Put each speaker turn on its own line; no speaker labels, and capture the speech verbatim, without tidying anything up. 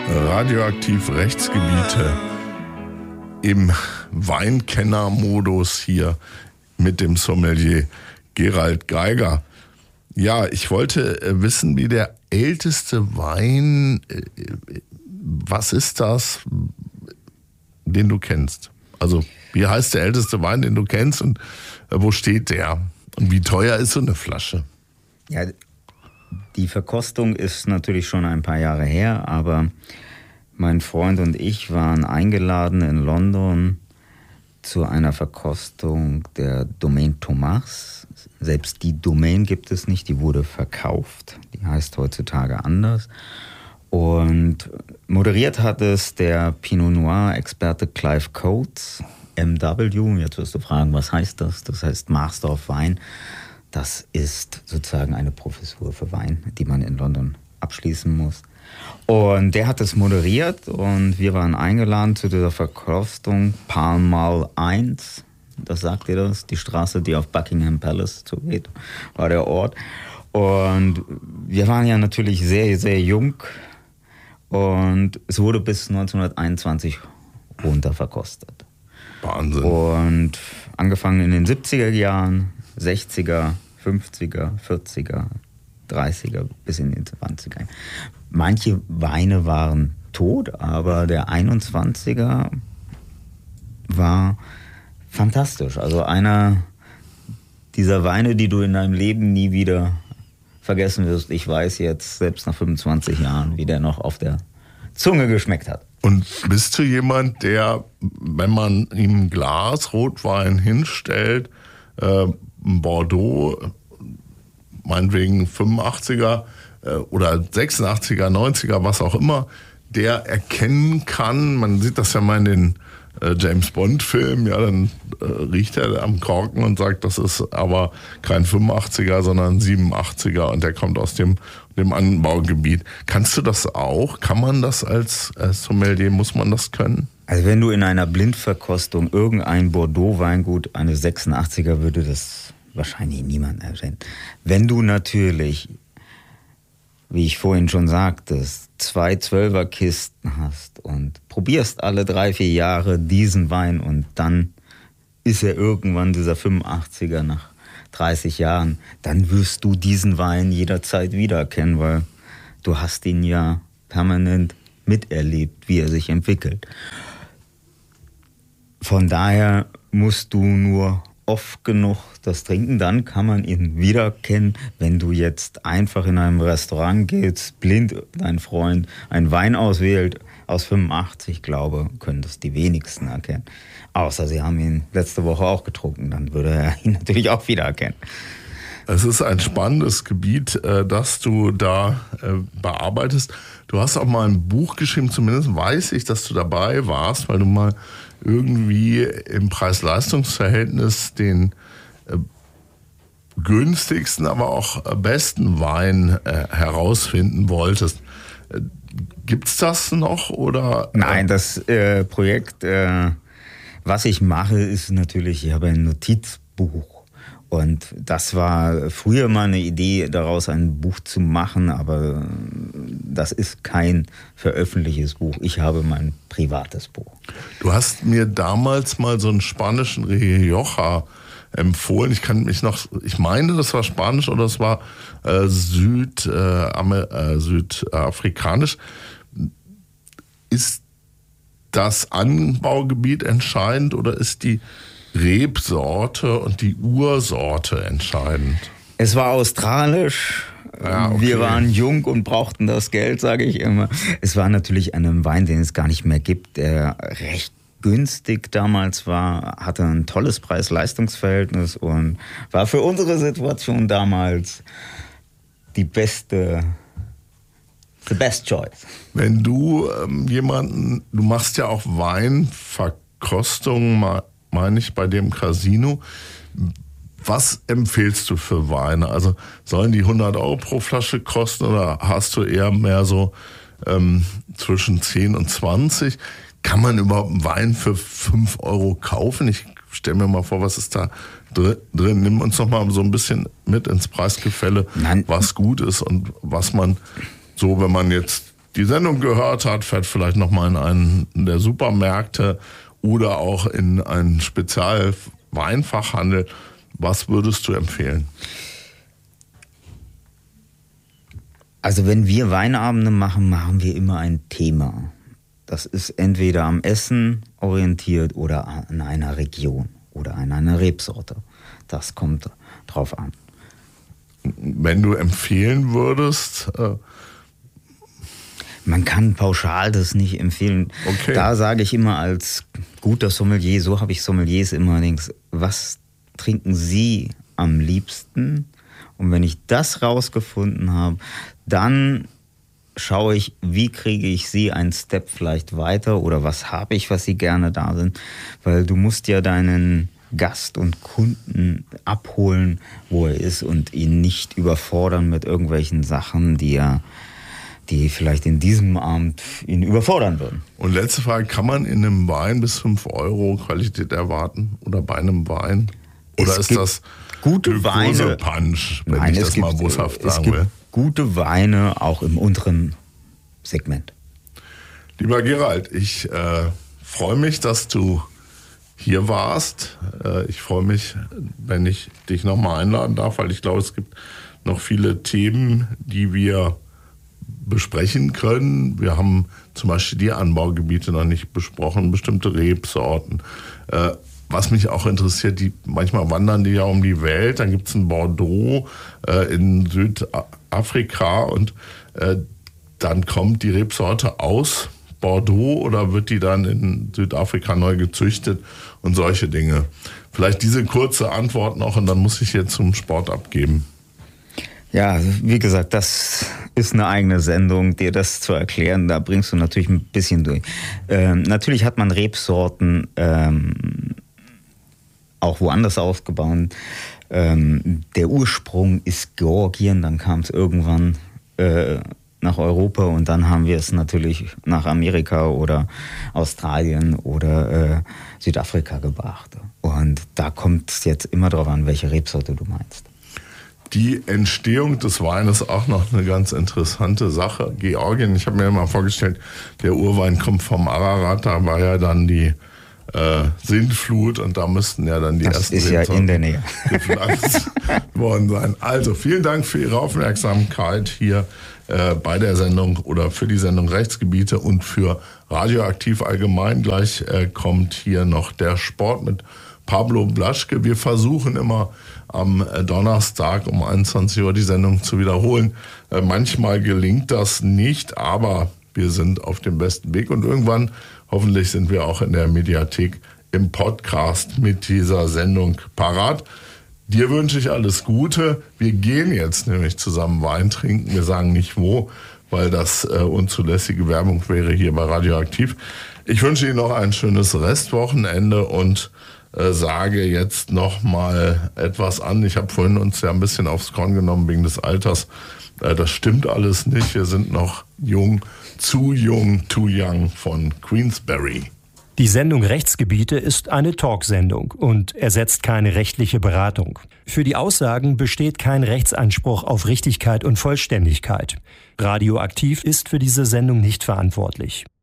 Radioaktiv Rechtsgebiete im Weinkenner-Modus hier mit dem Sommelier Gerald Geiger. Ja, ich wollte wissen, wie der älteste Wein, was ist das, den du kennst? Also, wie heißt der älteste Wein, den du kennst und wo steht der? Und wie teuer ist so eine Flasche?
Ja, die Verkostung ist natürlich schon ein paar Jahre her, aber mein Freund und ich waren eingeladen in London zu einer Verkostung der Domaine Thomas. Selbst die Domaine gibt es nicht, die wurde verkauft. Die heißt heutzutage anders. Und moderiert hat es der Pinot Noir-Experte Clive Coates, M W. Jetzt wirst du fragen, was heißt das? Das heißt Master of Wine. Das ist sozusagen eine Professur für Wein, die man in London abschließen muss. Und der hat es moderiert und wir waren eingeladen zu dieser Verkostung Pall Mall eins. Das sagt ihr das? Die Straße, die auf Buckingham Palace zugeht, war der Ort. Und wir waren ja natürlich sehr, sehr jung. Und es wurde bis neunzehnhunderteinundzwanzig runter verkostet.
Wahnsinn.
Und angefangen in den siebziger Jahren, sechziger, fünfziger, vierziger, dreißiger bis in den zwanziger. Manche Weine waren tot, aber der einundzwanziger war fantastisch. Also einer dieser Weine, die du in deinem Leben nie wieder vergessen wirst. Ich weiß jetzt, selbst nach fünfundzwanzig Jahren, wie der noch auf der Zunge geschmeckt hat.
Und bist du jemand, der, wenn man ihm ein Glas Rotwein hinstellt, äh, Bordeaux, meinetwegen fünfundachtziger äh, oder sechsundachtziger, neunziger, was auch immer, der erkennen kann, man sieht das ja mal in den äh, James-Bond-Filmen, ja, dann äh, riecht er am Korken und sagt, das ist aber kein fünfundachtziger, sondern siebenundachtziger und der kommt aus dem, dem Anbaugebiet. Kannst du das auch? Kann man das als, als Sommelier, muss man das können?
Also wenn du in einer Blindverkostung irgendein Bordeaux-Weingut, eine sechsundachtziger, würde das wahrscheinlich niemand erkennen. Wenn du natürlich, wie ich vorhin schon sagte, zwei Zwölferkisten hast und probierst alle drei, vier Jahre diesen Wein und dann ist er irgendwann dieser fünfundachtziger nach dreißig Jahren, dann wirst du diesen Wein jederzeit wiedererkennen, weil du hast ihn ja permanent miterlebt, wie er sich entwickelt. Von daher musst du nur oft genug das trinken, dann kann man ihn wiedererkennen. Wenn du jetzt einfach in einem Restaurant gehst, blind dein Freund einen Wein auswählt aus fünfundachtzig, glaube, können das die wenigsten erkennen. Außer sie haben ihn letzte Woche auch getrunken, dann würde er ihn natürlich auch wiedererkennen.
Es ist ein spannendes Gebiet, das du da bearbeitest. Du hast auch mal ein Buch geschrieben, zumindest weiß ich, dass du dabei warst, weil du mal irgendwie im Preis-Leistungs-Verhältnis den äh, günstigsten, aber auch besten Wein äh, herausfinden wolltest. Äh, gibt's das noch oder? Äh?
Nein, das äh, Projekt, äh, was ich mache, ist natürlich, ich habe ein Notizbuch. Und das war früher mal eine Idee, daraus ein Buch zu machen, aber das ist kein veröffentlichtes Buch. Ich habe mein privates Buch.
Du hast mir damals mal so einen spanischen Rioja empfohlen. Ich kann mich noch, ich meine, das war Spanisch oder es war äh, Süd, äh, Amer, äh, südafrikanisch. Ist das Anbaugebiet entscheidend oder ist die Rebsorte und die Ursorte entscheidend?
Es war australisch. Ja, okay. Wir waren jung und brauchten das Geld, sage ich immer. Es war natürlich ein Wein, den es gar nicht mehr gibt, der recht günstig damals war, hatte ein tolles Preis-Leistungs-Verhältnis und war für unsere Situation damals die beste, the best choice.
Wenn du ähm, jemanden, du machst ja auch Weinverkostungen, mal meine ich, bei dem Casino. Was empfehlst du für Weine? Also sollen die hundert Euro pro Flasche kosten oder hast du eher mehr so ähm, zwischen zehn und zwanzig? Kann man überhaupt einen Wein für fünf Euro kaufen? Ich stelle mir mal vor, was ist da drin? Nimm uns noch mal so ein bisschen mit ins Preisgefälle, Nein. was gut ist und was man so, wenn man jetzt die Sendung gehört hat, fährt vielleicht nochmal in einen der Supermärkte oder auch in einen Spezialweinfachhandel. Was würdest du empfehlen?
Also wenn wir Weinabende machen, machen wir immer ein Thema. Das ist entweder am Essen orientiert oder an einer Region oder an einer Rebsorte. Das kommt drauf an.
Wenn du empfehlen würdest... Äh
Man kann pauschal das nicht empfehlen.
Okay.
Da sage ich immer als guter Sommelier, so habe ich Sommeliers immer, denkst, was trinken Sie am liebsten? Und wenn ich das rausgefunden habe, dann schaue ich, wie kriege ich Sie einen Step vielleicht weiter oder was habe ich, was Sie gerne da sind. Weil du musst ja deinen Gast und Kunden abholen, wo er ist und ihn nicht überfordern mit irgendwelchen Sachen, die er die vielleicht in diesem Abend ihn überfordern würden.
Und letzte Frage, kann man in einem Wein bis fünf Euro Qualität erwarten? Oder bei einem Wein? Oder
Es
ist
gibt
das
gute Weine,
Punch, wenn
Nein,
ich
es
das
gibt,
mal boshaft
es
sagen
gibt
will?
gute Weine auch im unteren Segment.
Lieber Gerald, ich äh, freue mich, dass du hier warst. Äh, ich freue mich, wenn ich dich nochmal einladen darf, weil ich glaube, es gibt noch viele Themen, die wir besprechen können. Wir haben zum Beispiel die Anbaugebiete noch nicht besprochen, bestimmte Rebsorten. Äh, was mich auch interessiert, die, manchmal wandern die ja um die Welt. Dann gibt es ein Bordeaux äh, in Südafrika und äh, dann kommt die Rebsorte aus Bordeaux oder wird die dann in Südafrika neu gezüchtet und solche Dinge. Vielleicht diese kurze Antwort noch und dann muss ich jetzt zum Sport abgeben.
Ja, wie gesagt, das ist eine eigene Sendung, dir das zu erklären. Da bringst du natürlich ein bisschen durch. Ähm, natürlich hat man Rebsorten ähm, auch woanders aufgebaut. Ähm, der Ursprung ist Georgien, dann kam es irgendwann äh, nach Europa und dann haben wir es natürlich nach Amerika oder Australien oder äh, Südafrika gebracht. Und da kommt es jetzt immer darauf an, welche Rebsorte du meinst.
Die Entstehung des Weines auch noch eine ganz interessante Sache. Georgien, ich habe mir mal vorgestellt, der Urwein kommt vom Ararat, da war ja dann die äh, Sintflut und da müssten ja dann die
das
ersten
ist ja in der Nähe
gepflanzt worden sein. Also vielen Dank für Ihre Aufmerksamkeit hier äh, bei der Sendung oder für die Sendung Rechtsgebiete und für Radioaktiv allgemein. Gleich äh, kommt hier noch der Sport mit Pablo Blaschke. Wir versuchen immer am Donnerstag um einundzwanzig Uhr die Sendung zu wiederholen. Äh, manchmal gelingt das nicht, aber wir sind auf dem besten Weg und irgendwann, hoffentlich sind wir auch in der Mediathek im Podcast mit dieser Sendung parat. Dir wünsche ich alles Gute. Wir gehen jetzt nämlich zusammen Wein trinken. Wir sagen nicht wo, weil das äh, unzulässige Werbung wäre hier bei Radioaktiv. Ich wünsche Ihnen noch ein schönes Restwochenende und äh, sage jetzt noch mal etwas an. Ich habe vorhin uns ja ein bisschen aufs Korn genommen wegen des Alters. Äh, das stimmt alles nicht. Wir sind noch jung, zu jung, too young von Queensberry.
Die Sendung Rechtsgebiete ist eine Talksendung und ersetzt keine rechtliche Beratung. Für die Aussagen besteht kein Rechtsanspruch auf Richtigkeit und Vollständigkeit. Radioaktiv ist für diese Sendung nicht verantwortlich.